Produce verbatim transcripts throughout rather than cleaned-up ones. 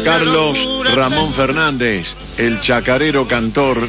Carlos Ramón Fernández, el chacarero cantor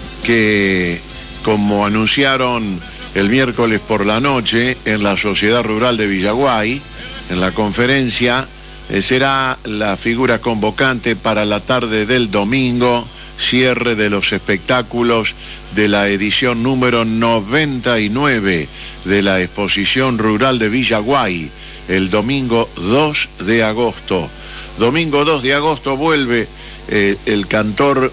que, como anunciaron el miércoles por la noche en la Sociedad Rural de Villaguay, en la conferencia, eh, será la figura convocante para la tarde del domingo, cierre de los espectáculos de la edición número noventa y nueve de la Exposición Rural de Villaguay, el domingo dos de agosto. Domingo dos de agosto vuelve eh, el cantor,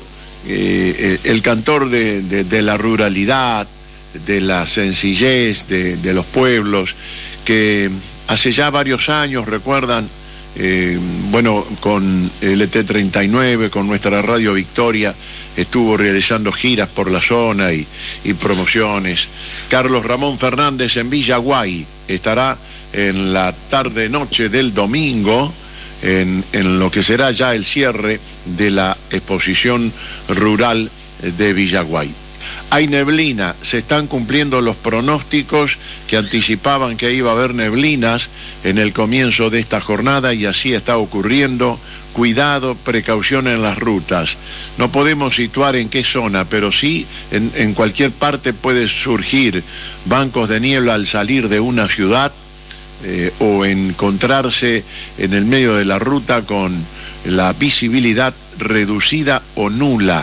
eh, el cantor de, de, de la ruralidad, de la sencillez de, de los pueblos, que hace ya varios años, recuerdan, eh, bueno, con el E T treinta y nueve, con nuestra Radio Victoria, estuvo realizando giras por la zona y, y promociones. Carlos Ramón Fernández en Villaguay estará en la tarde-noche del domingo, en, en lo que será ya el cierre de la Exposición Rural de Villaguay. Hay neblina, se están cumpliendo los pronósticos que anticipaban que iba a haber neblinas en el comienzo de esta jornada y así está ocurriendo. Cuidado, precaución en las rutas. No podemos situar en qué zona, pero sí en, en cualquier parte puede surgir bancos de niebla al salir de una ciudad eh, o encontrarse en el medio de la ruta con la visibilidad reducida o nula,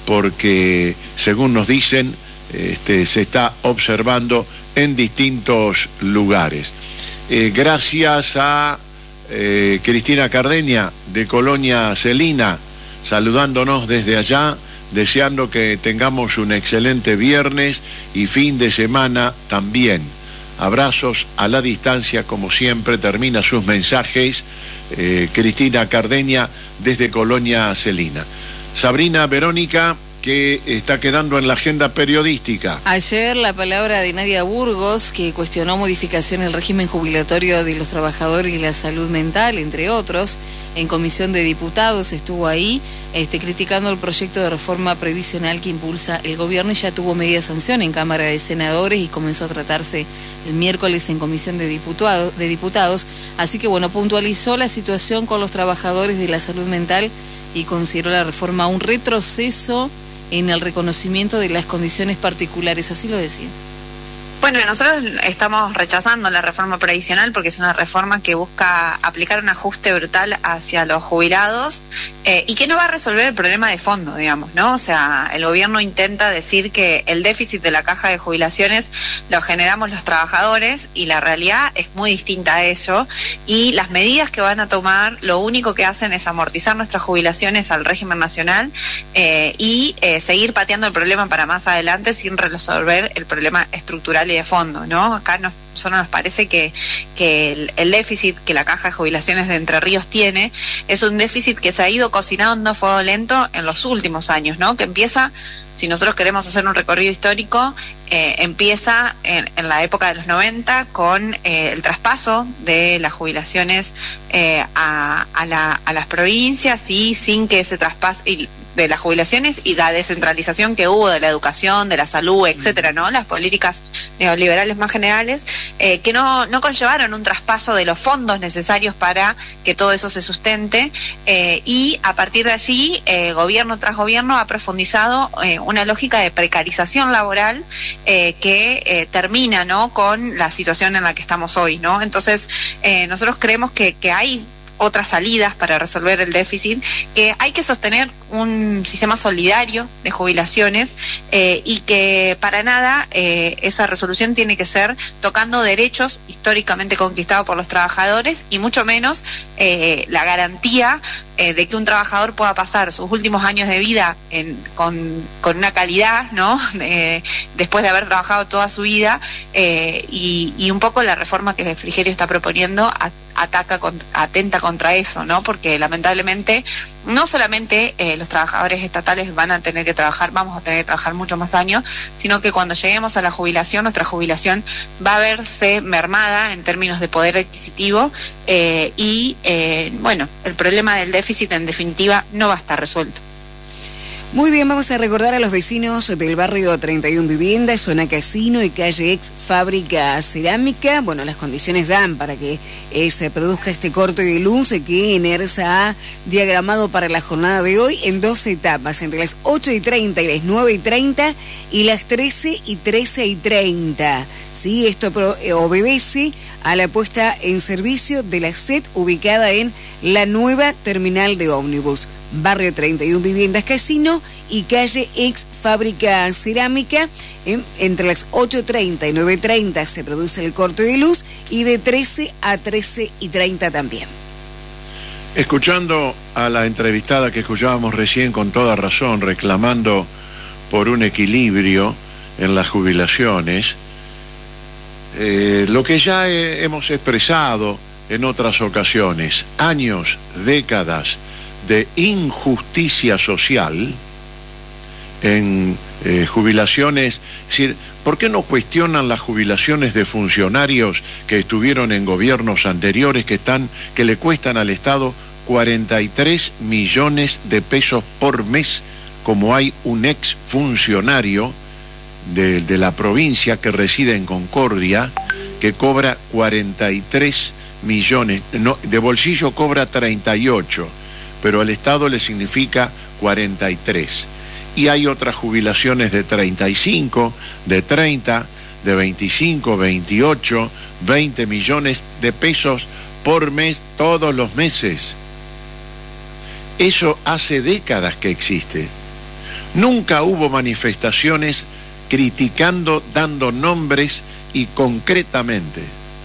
porque según nos dicen, este, se está observando en distintos lugares. Eh, gracias a eh, Cristina Cardeña de Colonia Celina, saludándonos desde allá, deseando que tengamos un excelente viernes y fin de semana también. Abrazos a la distancia, como siempre, termina sus mensajes eh, Cristina Cardeña desde Colonia Celina. Sabrina, Verónica, que está quedando en la agenda periodística. Ayer la palabra de Nadia Burgos, que cuestionó modificación del régimen jubilatorio de los trabajadores y la salud mental, entre otros. En Comisión de Diputados estuvo ahí, este, criticando el proyecto de reforma previsional que impulsa el gobierno y ya tuvo media sanción en Cámara de Senadores y comenzó a tratarse el miércoles en Comisión de Diputado, de Diputados. Así que, bueno, puntualizó la situación con los trabajadores de la salud mental y consideró la reforma un retroceso en el reconocimiento de las condiciones particulares, así lo decía. Bueno, nosotros estamos rechazando la reforma previsional porque es una reforma que busca aplicar un ajuste brutal hacia los jubilados eh, y que no va a resolver el problema de fondo, digamos, ¿no? O sea, el gobierno intenta decir que el déficit de la caja de jubilaciones lo generamos los trabajadores y la realidad es muy distinta a ello, y las medidas que van a tomar lo único que hacen es amortizar nuestras jubilaciones al régimen nacional eh, y eh, seguir pateando el problema para más adelante sin resolver el problema estructural y de fondo, ¿no? Acá nos, solo nos parece que, que el, el déficit que la Caja de Jubilaciones de Entre Ríos tiene es un déficit que se ha ido cocinando a fuego lento en los últimos años, ¿no? Que empieza, si nosotros queremos hacer un recorrido histórico, eh, empieza en, en la época de los noventa con eh, el traspaso de las jubilaciones eh, a, a, la, a las provincias, y sin que ese traspaso y de las jubilaciones y la descentralización que hubo de la educación, de la salud, etcétera, ¿no? Las políticas neoliberales más generales, eh, que no, no conllevaron un traspaso de los fondos necesarios para que todo eso se sustente, eh, y a partir de allí, eh, gobierno tras gobierno ha profundizado eh, una lógica de precarización laboral eh, que eh, termina, ¿no?, con la situación en la que estamos hoy, ¿no? Entonces, eh, nosotros creemos que, que hay otras salidas para resolver el déficit, que hay que sostener un sistema solidario de jubilaciones eh, y que para nada eh, esa resolución tiene que ser tocando derechos históricamente conquistados por los trabajadores, y mucho menos eh, la garantía eh, de que un trabajador pueda pasar sus últimos años de vida en, con, con una calidad, ¿no?, eh, después de haber trabajado toda su vida, eh, y, y un poco la reforma que Frigerio está proponiendo a, ataca, con, atenta contra eso, ¿no? Porque lamentablemente no solamente eh, los trabajadores estatales van a tener que trabajar, vamos a tener que trabajar muchos más años, sino que cuando lleguemos a la jubilación, nuestra jubilación va a verse mermada en términos de poder adquisitivo, eh, y eh, bueno, el problema del déficit en definitiva no va a estar resuelto. Muy bien, vamos a recordar a los vecinos del barrio treinta y uno Viviendas, zona Casino y calle ex Fábrica Cerámica. Bueno, las condiciones dan para que eh, se produzca este corte de luz que ENERSA ha diagramado para la jornada de hoy en dos etapas, entre las ocho y treinta y las nueve y treinta y las trece y trece y treinta. Sí, esto pro, eh, obedece a la puesta en servicio de la S E T ubicada en la nueva terminal de ómnibus. Barrio treinta y uno Viviendas Casino y calle ex Fábrica Cerámica. En, entre las ocho y treinta y nueve y treinta se produce el corte de luz y de trece a trece y treinta también. Escuchando a la entrevistada que escuchábamos recién con toda razón, reclamando por un equilibrio en las jubilaciones, eh, lo que ya he, hemos expresado en otras ocasiones, años, décadas de injusticia social en eh, jubilaciones. Es decir, ¿por qué no cuestionan las jubilaciones de funcionarios que estuvieron en gobiernos anteriores que están, que le cuestan al Estado cuarenta y tres millones de pesos por mes, como hay un ex funcionario de, de la provincia que reside en Concordia que cobra cuarenta y tres millones, no, de bolsillo cobra treinta y ocho, pero al Estado le significa cuarenta y tres. Y hay otras jubilaciones de treinta y cinco, de treinta, de veinticinco, veintiocho, veinte millones de pesos por mes, todos los meses. Eso hace décadas que existe. Nunca hubo manifestaciones criticando, dando nombres y concretamente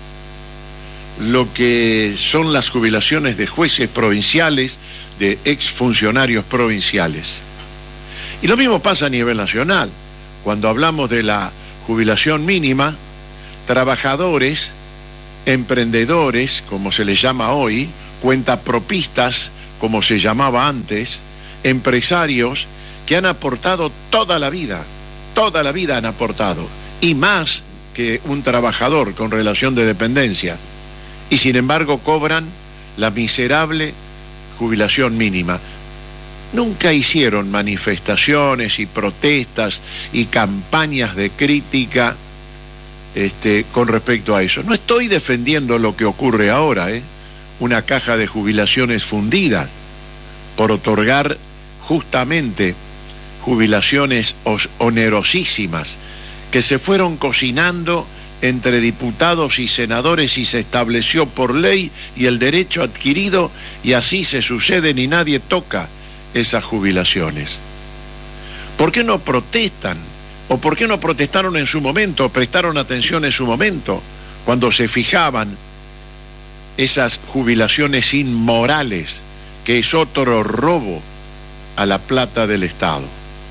lo que son las jubilaciones de jueces provinciales, de exfuncionarios provinciales. Y lo mismo pasa a nivel nacional. Cuando hablamos de la jubilación mínima, trabajadores, emprendedores, como se les llama hoy, cuentapropistas, como se llamaba antes, empresarios que han aportado toda la vida, toda la vida han aportado, y más que un trabajador con relación de dependencia, y sin embargo cobran la miserable jubilación mínima. Nunca hicieron manifestaciones y protestas y campañas de crítica este, con respecto a eso. No estoy defendiendo lo que ocurre ahora, ¿eh? Una caja de jubilaciones fundida por otorgar justamente jubilaciones onerosísimas que se fueron cocinando entre diputados y senadores y se estableció por ley y el derecho adquirido, y así se suceden y nadie toca esas jubilaciones. ¿Por qué no protestan? ¿O por qué no protestaron en su momento, prestaron atención en su momento, cuando se fijaban esas jubilaciones inmorales, que es otro robo a la plata del Estado?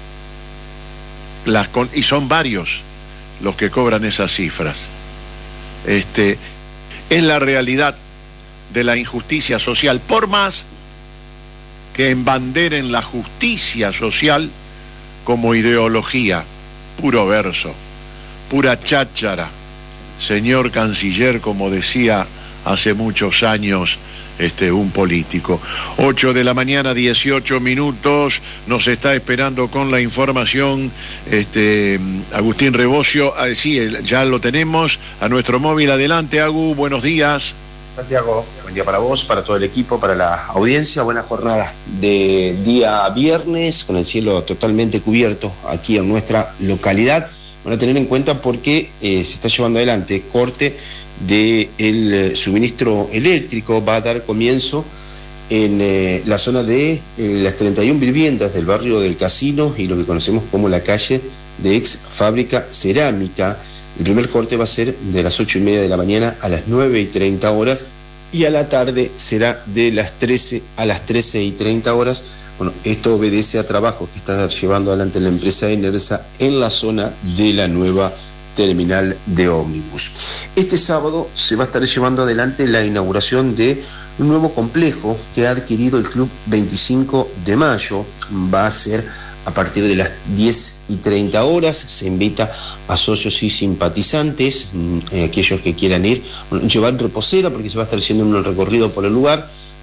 Las con, y son varios los que cobran esas cifras. Este, es la realidad de la injusticia social, por más que embanderen la justicia social como ideología, puro verso, pura cháchara, señor canciller, como decía hace muchos años Este, un político. ocho de la mañana, dieciocho minutos, nos está esperando con la información este, Agustín Rebocio. Ah, sí, ya lo tenemos a nuestro móvil. Adelante, Agu, buenos días. Santiago, buen día para vos, para todo el equipo, para la audiencia. Buena jornada de día viernes, con el cielo totalmente cubierto aquí en nuestra localidad. Van a tener en cuenta porque eh, se está llevando adelante corte del de suministro eléctrico. Va a dar comienzo en eh, la zona de eh, las treinta y uno viviendas del barrio del Casino y lo que conocemos como la calle de ex Fábrica Cerámica. El primer corte va a ser de las ocho y media de la mañana a las nueve y treinta horas y a la tarde será de las trece a las trece y treinta horas. Bueno, esto obedece a trabajos que está llevando adelante la empresa ENERSA en la zona de la nueva terminal de ómnibus. Este sábado se va a estar llevando adelante la inauguración de un nuevo complejo que ha adquirido el Club veinticinco de mayo. Va a ser a partir de las diez y treinta horas. Se invita a socios y simpatizantes, eh, aquellos que quieran ir, bueno, llevar reposera porque se va a estar haciendo un recorrido por el lugar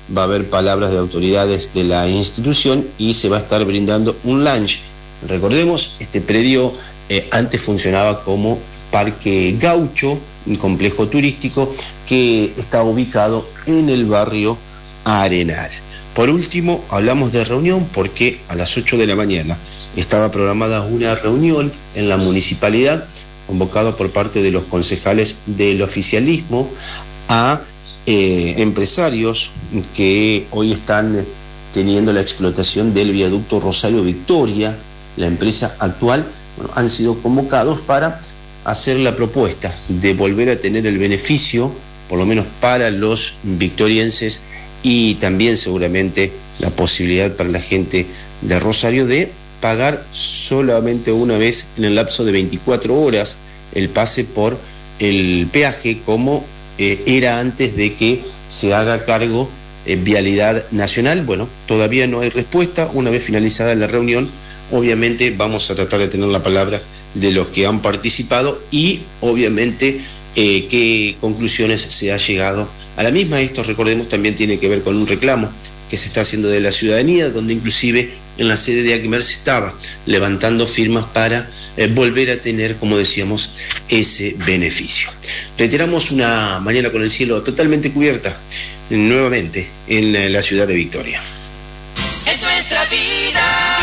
va a haber palabras de autoridades de la institución y se va a estar brindando un lunch. Recordemos, este predio eh, antes funcionaba como Parque Gaucho, un complejo turístico que está ubicado en el barrio Arenal. Por último, hablamos de reunión porque a las ocho de la mañana estaba programada una reunión en la municipalidad, convocada por parte de los concejales del oficialismo a eh, empresarios que hoy están teniendo la explotación del viaducto Rosario Victoria, la empresa actual. Bueno, han sido convocados para hacer la propuesta de volver a tener el beneficio, por lo menos para los victorienses, y también seguramente la posibilidad para la gente de Rosario de pagar solamente una vez en el lapso de veinticuatro horas el pase por el peaje, como eh, era antes de que se haga cargo eh, Vialidad Nacional. Bueno, todavía no hay respuesta. Una vez finalizada la reunión, obviamente vamos a tratar de tener la palabra de los que han participado y obviamente eh, qué conclusiones se ha llegado a la misma. Esto, recordemos, también tiene que ver con un reclamo que se está haciendo de la ciudadanía, donde inclusive en la sede de ACMER se estaba levantando firmas para eh, volver a tener, como decíamos, ese beneficio. Reiteramos, una mañana con el cielo totalmente cubierta, nuevamente en eh, la ciudad de Victoria. Es nuestra vida.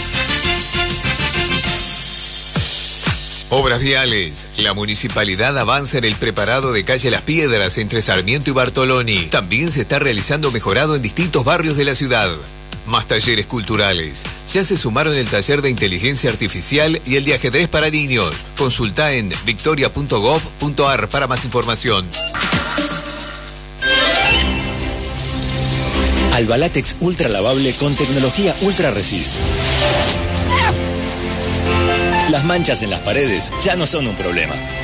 Obras viales. La municipalidad avanza en el preparado de calle Las Piedras entre Sarmiento y Bartoloni. También se está realizando mejorado en distintos barrios de la ciudad. Más talleres culturales. Ya se sumaron el taller de inteligencia artificial y el de ajedrez para niños. Consulta en victoria punto gov punto ar para más información. Albalatex ultra lavable con tecnología Ultra Resist. Las manchas en las paredes ya no son un problema.